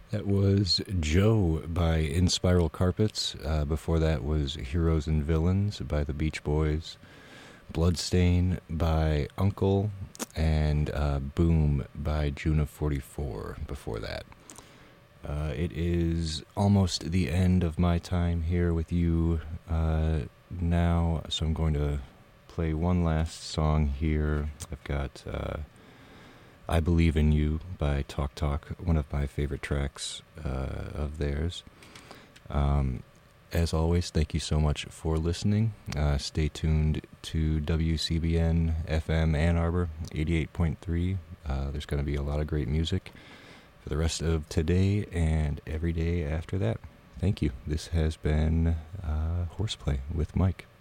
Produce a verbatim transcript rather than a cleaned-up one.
That was Joe by In Spiral Carpets. Uh, before that was Heroes and Villains by the Beach Boys. Bloodstain by Uncle. And uh, Boom by June of forty-four before that. Uh, it is almost the end of my time here with you uh, now, so I'm going to play one last song here. I've got uh, I Believe in You by Talk Talk, one of my favorite tracks uh, of theirs. Um, as always, thank you so much for listening. Uh, stay tuned to W C B N F M Ann Arbor, eighty-eight point three. Uh, there's going to be a lot of great music for the rest of today and every day after that. Thank you. This has been uh, Horseplay with Mike.